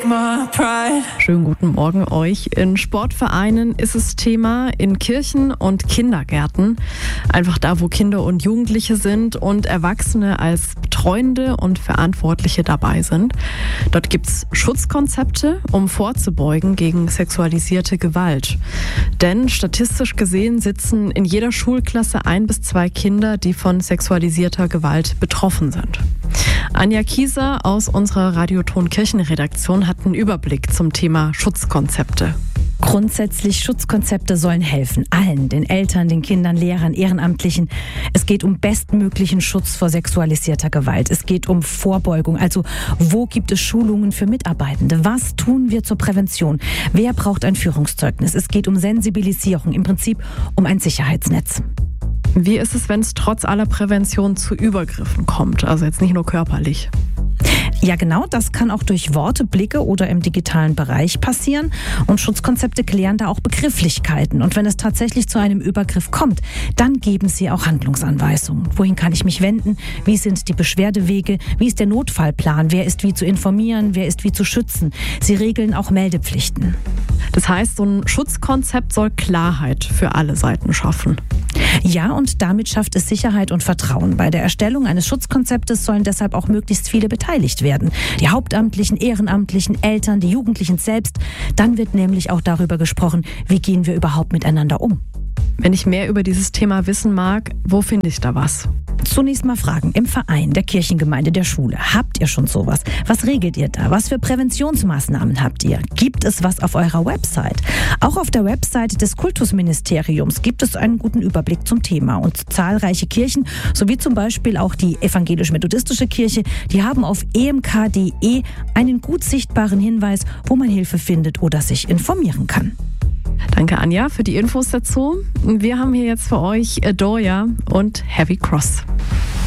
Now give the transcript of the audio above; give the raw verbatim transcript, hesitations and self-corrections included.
take my pride. Schönen guten Morgen euch. In Sportvereinen ist es Thema, in Kirchen und Kindergärten. Einfach da, wo Kinder und Jugendliche sind und Erwachsene als Betreuende und Verantwortliche dabei sind. Dort gibt es Schutzkonzepte, um vorzubeugen gegen sexualisierte Gewalt. Denn statistisch gesehen sitzen in jeder Schulklasse ein bis zwei Kinder, die von sexualisierter Gewalt betroffen sind. Anja Kieser aus unserer Radioton Kirchenredaktion hat einen Überblick zum Thema Schutzkonzepte. Grundsätzlich, Schutzkonzepte sollen helfen. Allen, den Eltern, den Kindern, Lehrern, Ehrenamtlichen. Es geht um bestmöglichen Schutz vor sexualisierter Gewalt. Es geht um Vorbeugung. Also, wo gibt es Schulungen für Mitarbeitende? Was tun wir zur Prävention? Wer braucht ein Führungszeugnis? Es geht um Sensibilisierung, im Prinzip um ein Sicherheitsnetz. Wie ist es, wenn es trotz aller Prävention zu Übergriffen kommt? Also jetzt nicht nur körperlich. Ja, genau, das kann auch durch Worte, Blicke oder im digitalen Bereich passieren. Und Schutzkonzepte klären da auch Begrifflichkeiten. Und wenn es tatsächlich zu einem Übergriff kommt, dann geben sie auch Handlungsanweisungen. Wohin kann ich mich wenden? Wie sind die Beschwerdewege? Wie ist der Notfallplan? Wer ist wie zu informieren? Wer ist wie zu schützen? Sie regeln auch Meldepflichten. Das heißt, so ein Schutzkonzept soll Klarheit für alle Seiten schaffen. Ja, und damit schafft es Sicherheit und Vertrauen. Bei der Erstellung eines Schutzkonzeptes sollen deshalb auch möglichst viele beteiligt werden. Die Hauptamtlichen, Ehrenamtlichen, Eltern, die Jugendlichen selbst. Dann wird nämlich auch darüber gesprochen, wie gehen wir überhaupt miteinander um. Wenn ich mehr über dieses Thema wissen mag, wo finde ich da was? Zunächst mal fragen im Verein, der Kirchengemeinde, der Schule. Habt ihr schon sowas? Was regelt ihr da? Was für Präventionsmaßnahmen habt ihr? Gibt es was auf eurer Website? Auch auf der Website des Kultusministeriums gibt es einen guten Überblick zum Thema. Und zahlreiche Kirchen, sowie zum Beispiel auch die evangelisch-methodistische Kirche, die haben auf e m k punkt d e einen gut sichtbaren Hinweis, wo man Hilfe findet oder sich informieren kann. Danke, Anja, für die Infos dazu. Wir haben hier jetzt für euch Adoya und Heavy Cross.